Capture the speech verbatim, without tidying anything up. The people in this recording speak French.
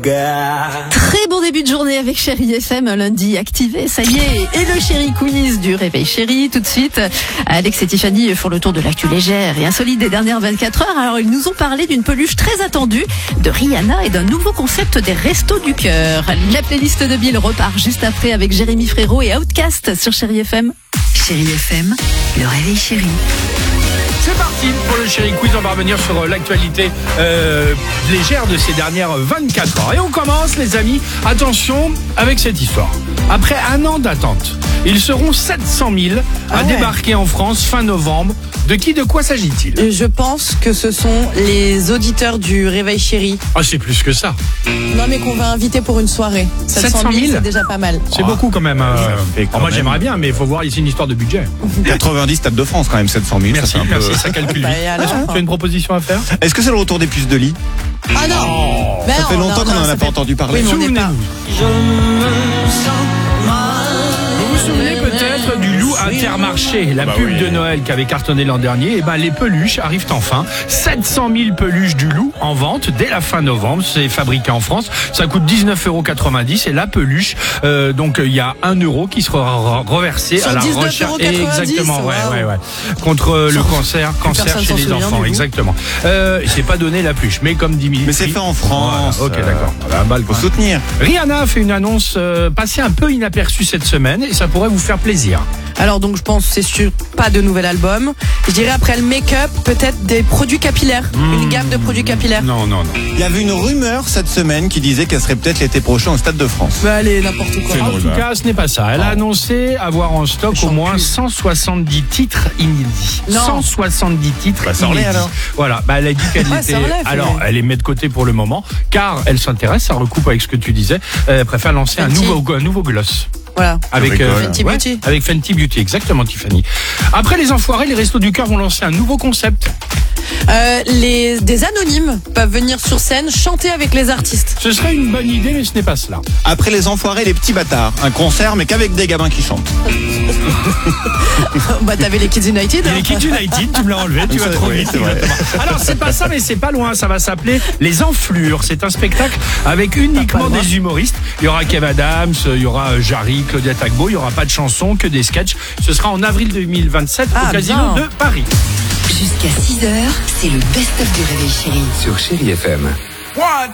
Très bon début de journée avec Chérie F M, lundi activé, ça y est. Et le Chérie Quiz du Réveil Chérie, tout de suite. Alex et Tiffany font le tour de l'actu légère et insolite des dernières vingt-quatre heures. Alors, ils nous ont parlé d'une peluche très attendue de Rihanna et d'un nouveau concept des restos du cœur. La playlist de Bill repart juste après avec Jérémy Frérot et Outcast sur Chérie F M. Chérie F M, le Réveil Chérie. C'est parti pour le Chérie Quiz. On va revenir sur l'actualité euh, légère de ces dernières vingt-quatre heures. Et on commence, les amis, attention avec cette histoire. Après un an d'attente, ils seront sept cent mille à Ah ouais. débarquer en France fin novembre. De qui, de quoi s'agit-il? Je pense que ce sont les auditeurs du Réveil Chérie. Ah, c'est plus que ça. Non, mais qu'on va inviter pour une soirée. sept cent mille, c'est déjà pas mal. C'est beaucoup quand même. euh. fait quand Alors moi, même. j'aimerais bien, mais il faut voir ici une histoire de budget. quatre-vingt-dix Stade de France quand même, sept cent mille. Merci, ça fait un peu- merci, ça calcule Bah, vite. et alors, Est-ce que tu as une proposition à faire? Est-ce que c'est le retour des puces de lit? Ah non Ben Ça fait non, longtemps non, qu'on non, n'en ça a pas fait- entendu parler. Oui, mais on n'est pas... Vous vous souvenez peut-être du loup Intermarché, la Bah pub oui. de Noël qui avait cartonné l'an dernier. Et ben les peluches arrivent enfin. sept cent mille peluches du loup en vente dès la fin novembre. C'est fabriqué en France. Ça coûte dix-neuf euros quatre-vingt-dix. Et la peluche, euh, donc il y a un euro qui sera re- reversé Sur à la dix-neuf recherche. euros quatre-vingt-dix, Exactement, ouais, waouh. ouais, ouais. Contre euh, le cancer, cancer personne chez s'en les souvient, enfants. du coup. Exactement. Euh, c'est pas donné la peluche, mais comme dit Dimitri. Mais c'est fait en France. Voilà. Ok, euh, d'accord. Voilà, balle, Faut quoi. soutenir. Rihanna a fait une annonce euh, passée un peu inaperçue cette semaine et ça pourrait vous faire plaisir. Alors donc je pense c'est sûr pas de nouvel album. Je dirais après le make-up peut-être des produits capillaires, une gamme de produits capillaires. Non, non, non. Il y avait une rumeur cette semaine qui disait qu'elle serait peut-être l'été prochain au Stade de France. Bah allez n'importe quoi. une En tout rumeur. cas, ce n'est pas ça. Elle a annoncé avoir en stock au moins cent soixante-dix titres inédits. Non. cent soixante-dix titres Bah, sors-les, inédits. alors. Voilà. Bah, elle a dit qu'elle Ouais, était. sors-les, fais-les. Alors, elle les met de côté pour le moment, car elle s'intéresse. Ça recoupe avec ce que tu disais. Elle préfère lancer un Fenty. nouveau, un nouveau gloss. Voilà. Avec rigole. Fenty Beauty. avec Fenty Beauty, exactement, Tiffany. Après les enfoirés, les Restos du Cœur vont lancer un nouveau concept. Euh, les des anonymes peuvent venir sur scène chanter avec les artistes. Ce serait une bonne idée, mais ce n'est pas cela. Après les enfoirés, les petits bâtards. Un concert mais qu'avec des gamins qui chantent. Bah t'avais les Kids United. Et hein. les Kids United, tu me l'as enlevé, tu vas C'est- trop oui, vite. c'est vrai. exactement. Alors c'est pas ça, mais c'est pas loin. Ça va s'appeler Les Enflures. C'est un spectacle avec uniquement loin. des humoristes. Il y aura Kev Adams, il y aura Jarry, Claudia Tagbo. Il y aura pas de chansons, que des sketchs. Ce sera en avril deux mille vingt-sept Ah, au Casino bien. de Paris. Jusqu'à six heures, c'est le best-of du Réveil Chérie. Sur Chérie F M.